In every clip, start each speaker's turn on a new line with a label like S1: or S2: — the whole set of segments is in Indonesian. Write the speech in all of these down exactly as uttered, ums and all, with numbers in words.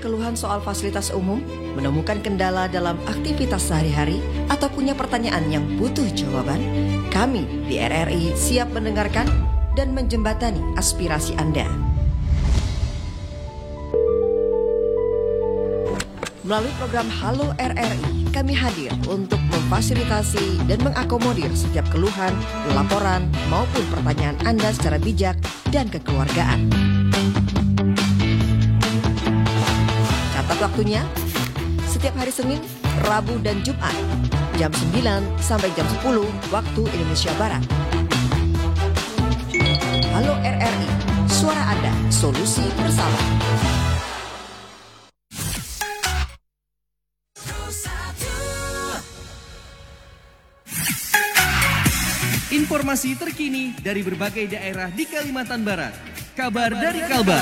S1: keluhan soal fasilitas umum, menemukan kendala dalam aktivitas sehari-hari, atau punya pertanyaan yang butuh jawaban? Kami di R R I siap mendengarkan dan menjembatani aspirasi Anda. Melalui program Halo R R I, kami hadir untuk memfasilitasi dan mengakomodir setiap keluhan, laporan, maupun pertanyaan Anda secara bijak dan kekeluargaan. Catat waktunya, setiap hari Senin, Rabu, dan Jumat, jam sembilan sampai jam sepuluh waktu Indonesia Barat. Halo R R I, suara Anda, solusi bersama.
S2: Informasi terkini dari berbagai daerah di Kalimantan Barat. Kabar dari Kalbar.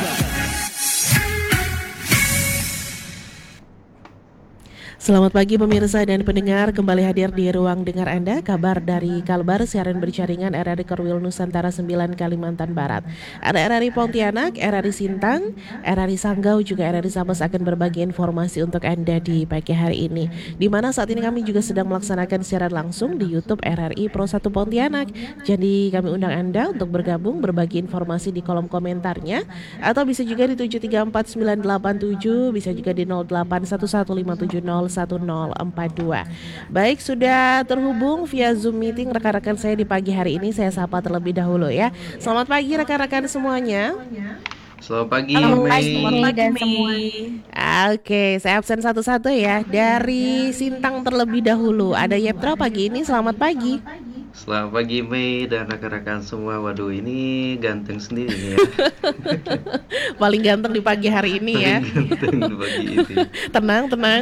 S3: Selamat pagi pemirsa dan pendengar, kembali hadir di ruang dengar Anda, kabar dari Kalbar, siaran berjaringan R R I Korwil Nusantara sembilan Kalimantan Barat. Ada R R I Pontianak, R R I Sintang, R R I Sanggau, juga R R I Sambas akan berbagi informasi untuk Anda di pagi hari ini. Di mana saat ini kami juga sedang melaksanakan siaran langsung di YouTube R R I Pro satu Pontianak. Jadi kami undang Anda untuk bergabung, berbagi informasi di kolom komentarnya, atau bisa juga di tujuh tiga empat sembilan delapan tujuh, bisa juga di nol delapan satu satu lima tujuh nol satu nol empat dua. Baik, sudah terhubung via Zoom meeting rekan-rekan saya di pagi hari ini. Saya sapa terlebih dahulu ya. Selamat pagi rekan-rekan semuanya.
S4: Selamat pagi,
S3: Halo,
S4: Mei.
S3: Selamat pagi, dan semua. Oke, saya absen satu-satu ya. Dari Sintang terlebih dahulu, ada Yeptra pagi ini. Selamat pagi.
S4: Selamat pagi, Mei dan rekan-rekan semua. Waduh, ini ganteng sendiri nih ya.
S3: Paling ganteng di pagi hari ini ya.
S4: Paling ganteng di pagi ini.
S3: Tenang, tenang.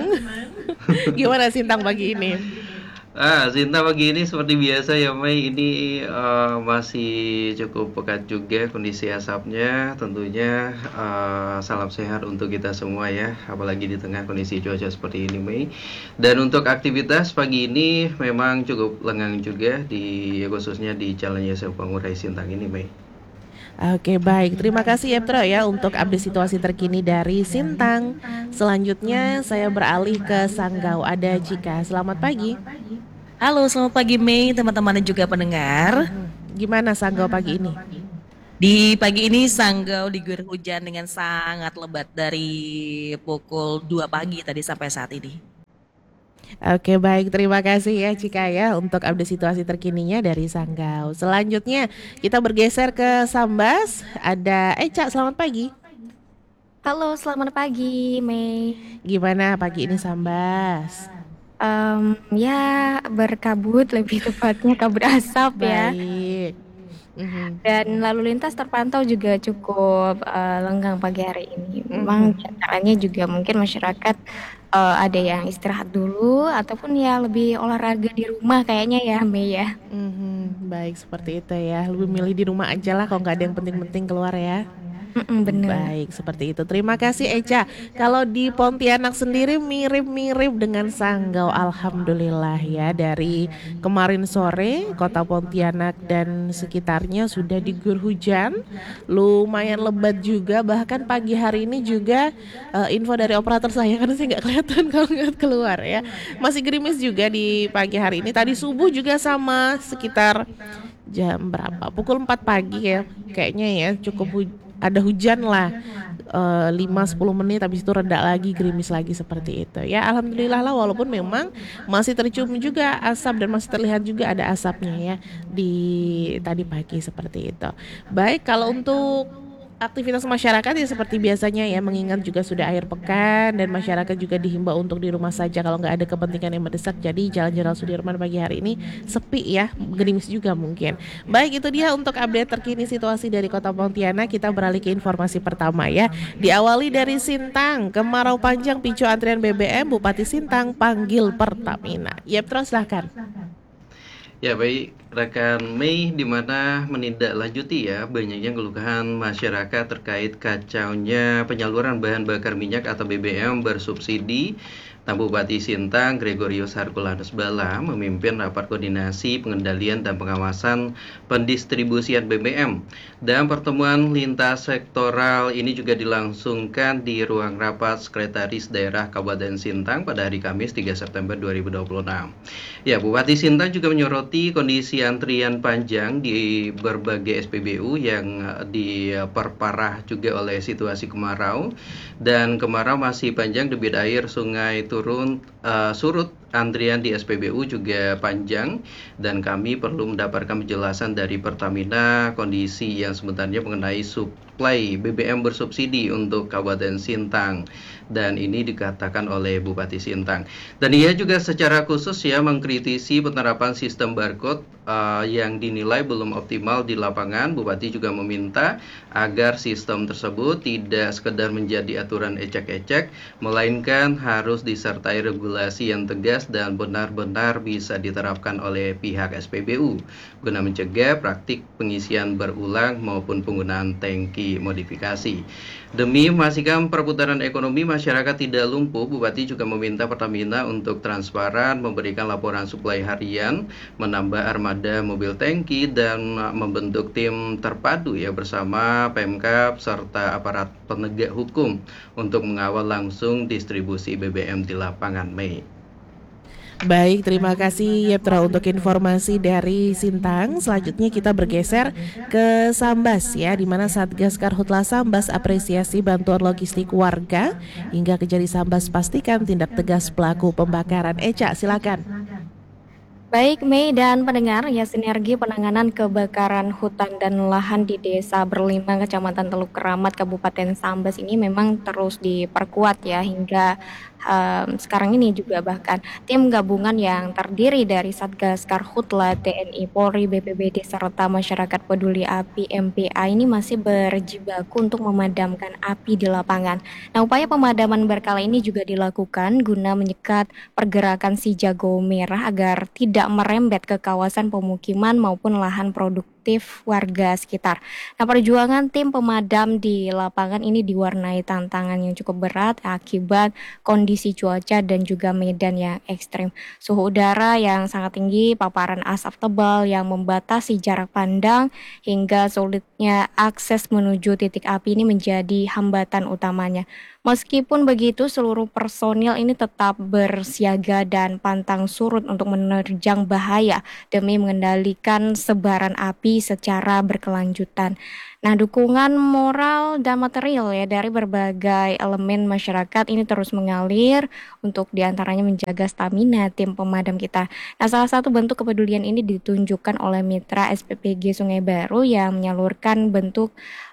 S3: Gimana Sintang pagi ini?
S4: Ah, Sinta pagi ini seperti biasa ya, Mei. Ini uh, masih cukup pekat juga kondisi asapnya. Tentunya uh, salam sehat untuk kita semua ya, apalagi di tengah kondisi cuaca seperti ini, Mei. Dan untuk aktivitas pagi ini memang cukup lengang juga, di khususnya di Jalan Yosef Pangurai Sintang ini, Mei.
S3: Oke, baik, terima kasih Yeptra ya untuk update situasi terkini dari Sintang. Selanjutnya saya beralih ke Sanggau, ada Cika. Selamat pagi.
S5: Halo, selamat pagi Mei, teman-teman dan juga pendengar.
S3: Gimana Sanggau pagi ini?
S5: Di pagi ini Sanggau diguyur hujan dengan sangat lebat dari pukul dua pagi tadi sampai saat ini.
S3: Oke, baik, terima kasih ya Cika ya untuk update situasi terkininya dari Sanggau. Selanjutnya kita bergeser ke Sambas, ada Eca. Selamat pagi.
S6: Halo, selamat pagi Mei.
S3: Gimana pagi ini Sambas?
S6: Um, ya berkabut, lebih tepatnya kabut asap ya.
S3: Baik. Mm-hmm.
S6: Dan lalu lintas terpantau juga cukup uh, lenggang pagi hari ini. Memang
S3: Mm-hmm.
S6: caranya juga mungkin masyarakat uh, ada yang istirahat dulu ataupun ya lebih olahraga di rumah kayaknya ya Mei ya.
S3: Mm-hmm. Baik, seperti itu ya. Lebih milih di rumah aja lah kalau nggak ada yang penting-penting keluar ya.
S6: Mm-mm, bener.
S3: Baik, seperti itu. Terima kasih Eca. Kalau di Pontianak sendiri mirip-mirip dengan Sanggau, alhamdulillah ya. Dari kemarin sore kota Pontianak dan sekitarnya sudah diguyur hujan, lumayan lebat juga. Bahkan pagi hari ini juga uh, info dari operator saya, karena saya nggak kelihatan kalau nggak keluar ya. Masih gerimis juga di pagi hari ini. Tadi subuh juga sama, sekitar jam berapa? Pukul empat pagi ya. Kayaknya ya cukup hujan. Ada hujan lah uh, lima sampai sepuluh menit, habis itu reda lagi, gerimis lagi seperti itu. Ya alhamdulillah lah, walaupun memang masih tercium juga asap dan masih terlihat juga ada asapnya ya di tadi pagi seperti itu. Baik, kalau untuk aktivitas masyarakat ya seperti biasanya ya, mengingat juga sudah akhir pekan dan masyarakat juga dihimbau untuk di rumah saja kalau nggak ada kepentingan yang mendesak. Jadi Jalan Jenderal Sudirman pagi hari ini sepi ya, gerimis juga mungkin. Baik, itu dia untuk update terkini situasi dari Kota Pontianak. Kita beralih ke informasi pertama ya. Diawali dari Sintang, kemarau panjang picu antrian B B M, Bupati Sintang panggil Pertamina. Yep, terus silahkan.
S4: Ya baik, rekan Mei, di mana menindaklanjuti ya banyaknya keluhan masyarakat terkait kacaunya penyaluran bahan bakar minyak atau B B M bersubsidi. Nah, Bupati Sintang Gregorius Herculanus Bala memimpin rapat koordinasi pengendalian dan pengawasan pendistribusian B B M. Dan pertemuan lintas sektoral ini juga dilangsungkan di ruang rapat Sekretaris Daerah Kabupaten Sintang pada hari Kamis tiga September dua ribu dua puluh enam. Ya, Bupati Sintang juga menyoroti kondisi antrian panjang di berbagai S P B U yang diperparah juga oleh situasi kemarau. Dan kemarau masih panjang, debit air sungai turun uh, surut, antrian di S P B U juga panjang, dan kami perlu mendapatkan penjelasan dari Pertamina kondisi yang sebenarnya mengenai suplai B B M bersubsidi untuk Kabupaten Sintang. Dan ini dikatakan oleh Bupati Sintang. Dan ia juga secara khusus ya mengkritisi penerapan sistem barcode uh, yang dinilai belum optimal di lapangan. Bupati juga meminta agar sistem tersebut tidak sekedar menjadi aturan ecek-ecek, melainkan harus disertai regulasi yang tegas dan benar-benar bisa diterapkan oleh pihak S P B U guna mencegah praktik pengisian berulang maupun penggunaan tangki modifikasi. Demi memastikan perputaran ekonomi masyarakat tidak lumpuh, Bupati juga meminta Pertamina untuk transparan, memberikan laporan suplai harian, menambah armada mobil tangki, dan membentuk tim terpadu ya bersama Pemkab serta aparat penegak hukum untuk mengawal langsung distribusi B B M di lapangan, Mei.
S3: Baik, terima kasih Yeptra untuk informasi dari Sintang. Selanjutnya kita bergeser ke Sambas ya, di mana Satgas Karhutla Sambas apresiasi bantuan logistik warga hingga Kejari Sambas pastikan tindak tegas pelaku pembakaran. Eca, silakan.
S6: Baik, Mei dan pendengar, ya sinergi penanganan kebakaran hutan dan lahan di Desa Berlimbang, Kecamatan Teluk Keramat, Kabupaten Sambas ini memang terus diperkuat ya hingga um, sekarang ini juga bahkan tim gabungan yang terdiri dari Satgas Karhutla, T N I, Polri, B P B D serta masyarakat peduli api M P A ini masih berjibaku untuk memadamkan api di lapangan. Nah, upaya pemadaman berkala ini juga dilakukan guna menyekat pergerakan si jago merah agar tidak merembet ke kawasan pemukiman maupun lahan produktif warga sekitar. Nah, perjuangan tim pemadam di lapangan ini diwarnai tantangan yang cukup berat akibat kondisi cuaca dan juga medan yang ekstrim. Suhu udara yang sangat tinggi, paparan asap tebal yang membatasi jarak pandang, hingga sulitnya akses menuju titik api ini menjadi hambatan utamanya. Meskipun begitu, seluruh personil ini tetap bersiaga dan pantang surut untuk menerjang bahaya demi mengendalikan sebaran api secara berkelanjutan. Nah, dukungan moral dan material ya dari berbagai elemen masyarakat ini terus mengalir untuk diantaranya menjaga stamina tim pemadam kita. Nah, salah satu bentuk kepedulian ini ditunjukkan oleh mitra S P P G Sungai Baru yang menyalurkan bentuk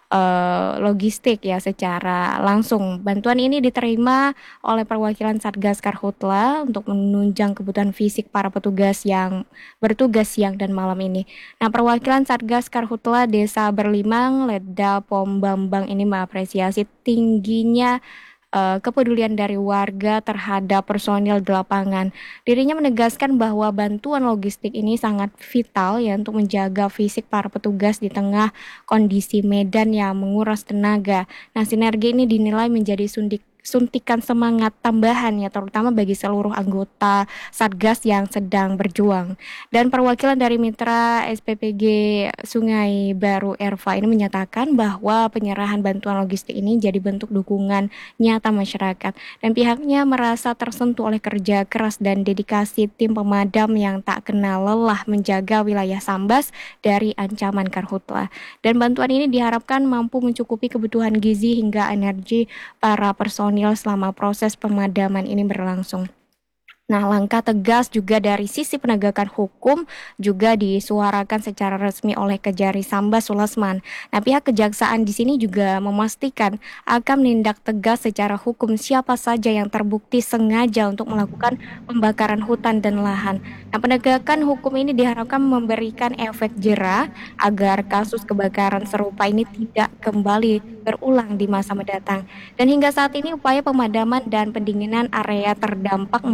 S6: Uh, logistik ya secara langsung. Bantuan ini diterima oleh perwakilan Satgas Karhutla untuk menunjang kebutuhan fisik para petugas yang bertugas siang dan malam ini. Nah, perwakilan Satgas Karhutla Desa Berlimang, Letda Pom Bambang ini mengapresiasi tingginya Uh, kepedulian dari warga terhadap personil di lapangan. Dirinya menegaskan bahwa bantuan logistik ini sangat vital ya untuk menjaga fisik para petugas di tengah kondisi medan yang menguras tenaga. Nah, sinergi ini dinilai menjadi sundik suntikan semangat tambahan ya terutama bagi seluruh anggota Satgas yang sedang berjuang. Dan perwakilan dari mitra S P P G Sungai Baru Erva ini menyatakan bahwa penyerahan bantuan logistik ini jadi bentuk dukungan nyata masyarakat dan pihaknya merasa tersentuh oleh kerja keras dan dedikasi tim pemadam yang tak kenal lelah menjaga wilayah Sambas dari ancaman Karhutla. Dan bantuan ini diharapkan mampu mencukupi kebutuhan gizi hingga energi para personil selama proses pemadaman ini berlangsung. Nah, langkah tegas juga dari sisi penegakan hukum juga disuarakan secara resmi oleh Kejari Sambas Sulasman. Nah, pihak kejaksaan di sini juga memastikan akan menindak tegas secara hukum siapa saja yang terbukti sengaja untuk melakukan pembakaran hutan dan lahan. Nah, penegakan hukum ini diharapkan memberikan efek jera agar kasus kebakaran serupa ini tidak kembali berulang di masa mendatang. Dan hingga saat ini upaya pemadaman dan pendinginan area terdampak masih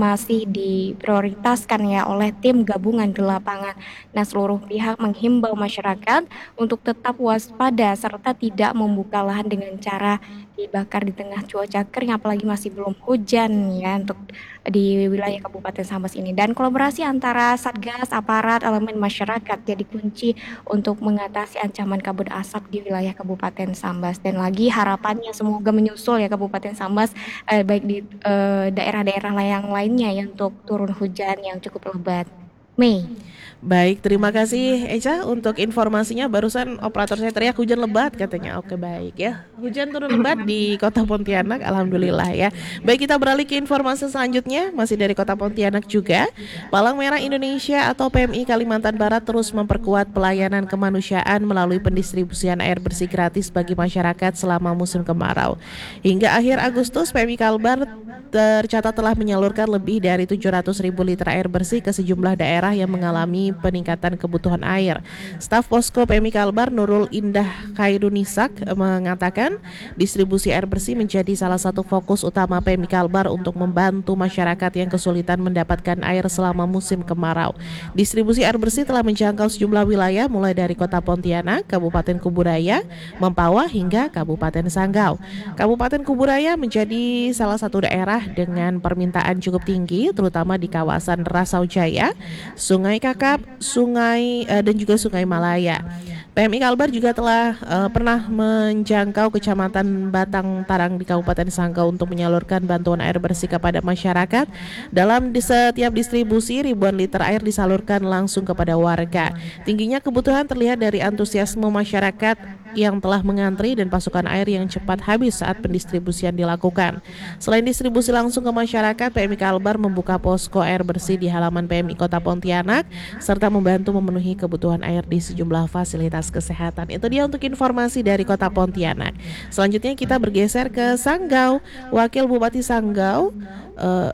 S6: diprioritaskan ya oleh tim gabungan di lapangan. Nah, seluruh pihak menghimbau masyarakat untuk tetap waspada serta tidak membuka lahan dengan cara dibakar di tengah cuaca kering, apalagi masih belum hujan ya untuk di wilayah Kabupaten Sambas ini. Dan kolaborasi antara Satgas, aparat, elemen masyarakat jadi kunci untuk mengatasi ancaman kabut asap di wilayah Kabupaten Sambas. Dan lagi harapannya semoga menyusul ya Kabupaten Sambas eh, baik di eh, daerah-daerah yang lainnya ya untuk turun hujan yang cukup lebat. Mei.
S3: Baik, terima kasih Eca untuk informasinya. Barusan operator saya teriak hujan lebat katanya. Oke, baik ya. Hujan turun lebat di Kota Pontianak, alhamdulillah ya. Baik, kita beralih ke informasi selanjutnya, masih dari Kota Pontianak juga. Palang Merah Indonesia atau P M I Kalimantan Barat terus memperkuat pelayanan kemanusiaan melalui pendistribusian air bersih gratis bagi masyarakat selama musim kemarau. Hingga akhir Agustus, P M I Kalbar tercatat telah menyalurkan lebih dari tujuh ratus ribu liter air bersih ke sejumlah daerah yang mengalami peningkatan kebutuhan air. Staf Posko P M I Kalbar Nurul Indah Khairunisak mengatakan distribusi air bersih menjadi salah satu fokus utama P M I Kalbar untuk membantu masyarakat yang kesulitan mendapatkan air selama musim kemarau. Distribusi air bersih telah menjangkau sejumlah wilayah mulai dari Kota Pontianak, Kabupaten Kuburaya, Mempawah hingga Kabupaten Sanggau. Kabupaten Kuburaya menjadi salah satu daerah dengan permintaan cukup tinggi terutama di kawasan Rasau Jaya, Sungai Kakap, Sungai uh, dan juga Sungai Malaya. P M I Kalbar juga telah uh, pernah menjangkau Kecamatan Batang Tarang di Kabupaten Sanggau untuk menyalurkan bantuan air bersih kepada masyarakat. Dalam di setiap distribusi, ribuan liter air disalurkan langsung kepada warga. Tingginya kebutuhan terlihat dari antusiasme masyarakat yang telah mengantri dan pasokan air yang cepat habis saat pendistribusian dilakukan. Selain distribusi langsung ke masyarakat, P M I Kalbar membuka posko air bersih di halaman P M I Kota Pontianak serta membantu memenuhi kebutuhan air di sejumlah fasilitas kesehatan. Itu dia untuk informasi dari Kota Pontianak. Selanjutnya kita bergeser ke Sanggau. Wakil Bupati Sanggau uh,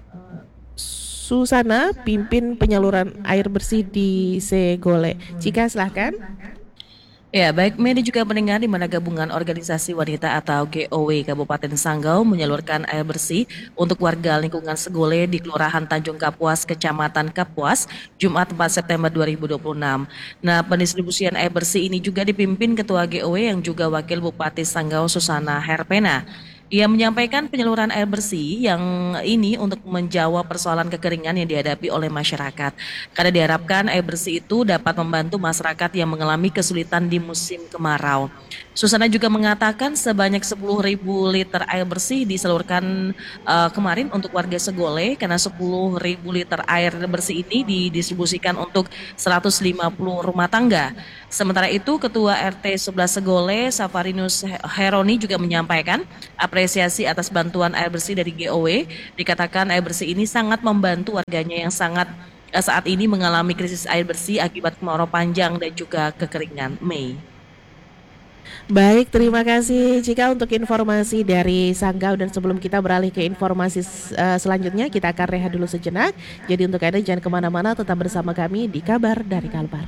S3: Susana pimpin penyaluran air bersih di Segole. Cika, silahkan.
S5: Ya, baik Medi juga mendengar di mana gabungan organisasi wanita atau G O W Kabupaten Sanggau menyalurkan air bersih untuk warga lingkungan Segole di Kelurahan Tanjung Kapuas, Kecamatan Kapuas, Jumat empat September dua ribu dua puluh enam. Nah, pendistribusian air bersih ini juga dipimpin Ketua G O W yang juga Wakil Bupati Sanggau Susana Herpena. Ia menyampaikan penyaluran air bersih yang ini untuk menjawab persoalan kekeringan yang dihadapi oleh masyarakat. Karena diharapkan air bersih itu dapat membantu masyarakat yang mengalami kesulitan di musim kemarau. Susana juga mengatakan sebanyak sepuluh ribu liter air bersih disalurkan uh, kemarin untuk warga Segole karena sepuluh ribu liter air bersih ini didistribusikan untuk seratus lima puluh rumah tangga. Sementara itu Ketua R T sebelas Segole, Safarinus Heroni juga menyampaikan apresiasi atas bantuan air bersih dari G O W. Dikatakan air bersih ini sangat membantu warganya yang sangat uh, saat ini mengalami krisis air bersih akibat kemarau panjang dan juga kekeringan. Mei.
S3: Baik, terima kasih Cika untuk informasi dari Sanggau. Dan sebelum kita beralih ke informasi uh, selanjutnya, kita akan rehat dulu sejenak. Jadi untuk Anda jangan kemana-mana, tetap bersama kami di Kabar dari Kalbar.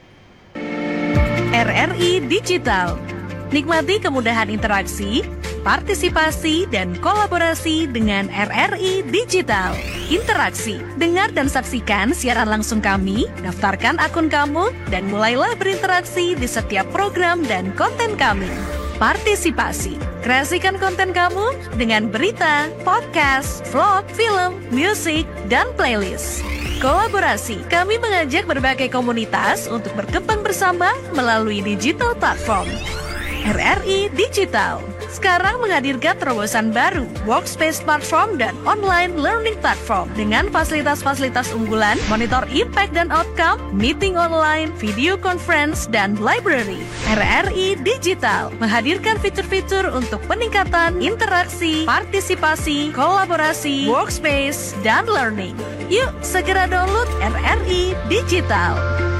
S7: R R I Digital. Nikmati kemudahan interaksi, partisipasi, dan kolaborasi dengan R R I Digital. Interaksi, dengar dan saksikan siaran langsung kami, daftarkan akun kamu, dan mulailah berinteraksi di setiap program dan konten kami. Partisipasi, kreasikan konten kamu dengan berita, podcast, vlog, film, musik, dan playlist. Kolaborasi, kami mengajak berbagai komunitas untuk berkembang bersama melalui digital platform. R R I Digital sekarang menghadirkan terobosan baru, workspace platform dan online learning platform dengan fasilitas-fasilitas unggulan, monitor impact dan outcome, meeting online, video conference, dan library. R R I Digital menghadirkan fitur-fitur untuk peningkatan interaksi, partisipasi, kolaborasi, workspace, dan learning. Yuk segera download R R I Digital.